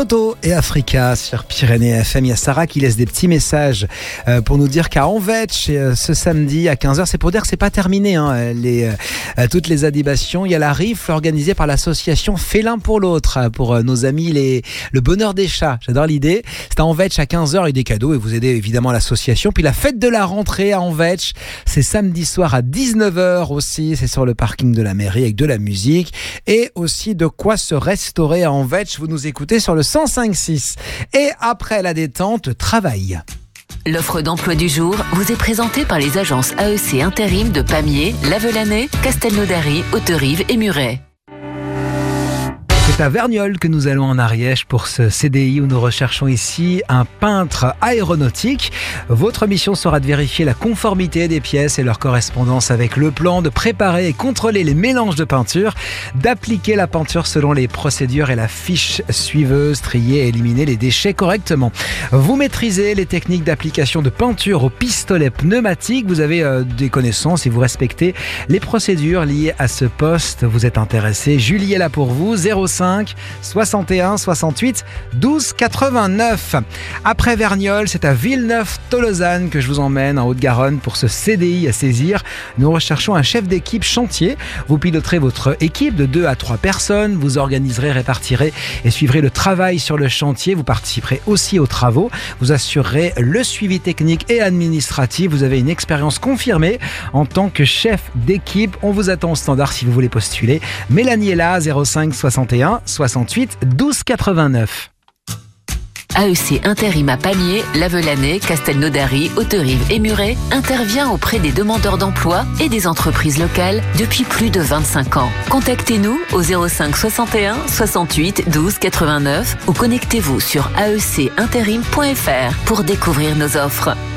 Toto et Africa sur Pyrénées FM. Il y a Sarah qui laisse des petits messages pour nous dire qu'à Envetch, ce samedi à 15h, c'est pour dire que c'est pas terminé toutes les animations. Il y a la rifle organisée par l'association Félin pour l'autre, pour nos amis le bonheur des chats. J'adore l'idée. C'est à Envetch à 15h, il y a des cadeaux et vous aidez évidemment l'association. Puis la fête de la rentrée à Envetch, c'est samedi soir à 19h aussi. C'est sur le parking de la mairie avec de la musique et aussi de quoi se restaurer à Envetch. Vous nous écoutez sur le 105.6. Et après la détente, travail. L'offre d'emploi du jour vous est présentée par les agences AEC Intérim de Pamiers, Lavelanet, Castelnaudary, Hauterive et Muret. C'est à Verniolle que nous allons en Ariège pour ce CDI où nous recherchons ici un peintre aéronautique. Votre mission sera de vérifier la conformité des pièces et leur correspondance avec le plan, de préparer et contrôler les mélanges de peinture, d'appliquer la peinture selon les procédures et la fiche suiveuse, trier et éliminer les déchets correctement. Vous maîtrisez les techniques d'application de peinture au pistolet pneumatique. Vous avez des connaissances et vous respectez les procédures liées à ce poste. Vous êtes intéressé, Julie est là pour vous. 05 61 68 12 89. Après Verniolle, c'est à Villeneuve-Tolosane que je vous emmène en Haute-Garonne pour ce CDI à saisir. Nous recherchons un chef d'équipe chantier. Vous piloterez votre équipe de 2 à 3 personnes. Vous organiserez, répartirez et suivrez le travail sur le chantier. Vous participerez aussi aux travaux. Vous assurerez le suivi technique et administratif. Vous avez une expérience confirmée en tant que chef d'équipe. On vous attend au standard si vous voulez postuler. Mélanie est là, 05 61 68 12 89. AEC Intérim à Pamiers, Lavelanet, Castelnaudary, Hauterive et Muret intervient auprès des demandeurs d'emploi et des entreprises locales depuis plus de 25 ans. Contactez-nous au 05 61 68 12 89 ou connectez-vous sur aecintérim.fr pour découvrir nos offres.